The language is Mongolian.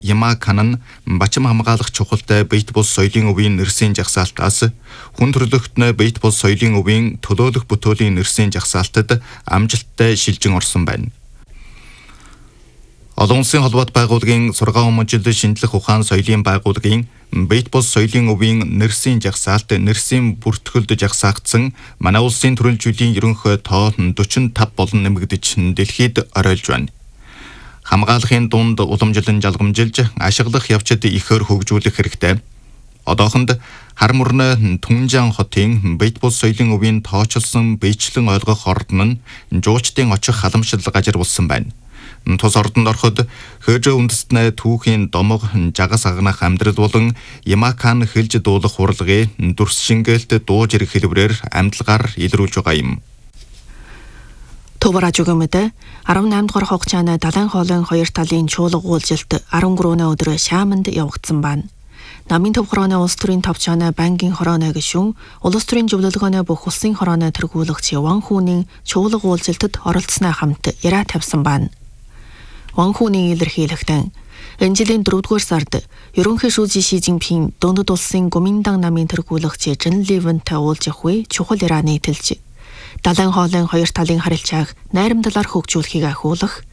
Ямакан нь бачим хамгаалах чухалтай бит бус соёлын өвийн нэрсийн жагсаалтаас хүн төрөлхтнөө бит бус соёлын өвийн төлөөлөх бүтээлийн нэрсийн жагсаалтад амжилттай шилжин орсон байна. Олон улсын холбоот байгууллагын сургаан хүмүүжил шинжлэх ухаан соёлын байгууллагын бит бус соёлын өвийн нэрсийн жагсаалт нэрсийн бүртгэлд жагсаагдсан манай улсын төрөлжүүлийн ерөнхий тоо 45 болон нэмэгдэж дэлхийд оройлж байна. Хамгаалахын дунд уламжлан жалгамжилж ашиглах явцад ихээр хөгжүүлэх хэрэгтэй. Одоохонд хар мөрнө Түнжаан хотын бит бус соёлын өвийн тоочилсон биечлэн ойлгох ордон нь жуучдын очих халамжлал газар болсон байна. Тус ордонд ороход хөөжөө үндэстнээ түүхийн домог жагас агнах амьдрал болон Ямакан хэлж дуулах урлагийн дүрс шингээлт дууж ирэх хэлбэрээр амьдлагаар илрүүлж байгаа юм. Төвөр ажигмэдэ 18 дугаар хугацааны далайн хоолойн хоёр талын чуулга уулзалт 13-ны өдөр Шааманд явагдсан байна. Намын төв хорооны улс төрийн товчооны банкын хорооны гишүүн улс төрийн зөвлөлгөөний бүх улсын хорооны тэргүүлэгч Ван Хүнийн чуулга уулзалтад оролцсоноо хамт яриа тавьсан байна. Ван Хүнийн илэрхийлэхдээ энэ жилийн 4-р сард ерөнхий шүүжин Ши Цзиньпин Дундад улсын Гоминдан намын тэргүүлэгч Жин Ливэнтэй уулзах үе чухал яриа нийтэлж далайн хоолойн хоёр талын харилцааг найрамдлаар хөгжүүлэхийг ахиулах